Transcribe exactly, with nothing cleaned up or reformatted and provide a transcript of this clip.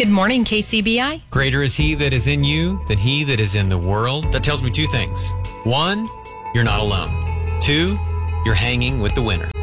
Good morning, K C B I. Greater is he that is in you than he that is in the world. That tells me two things. One, you're not alone. Two, you're hanging with the winner.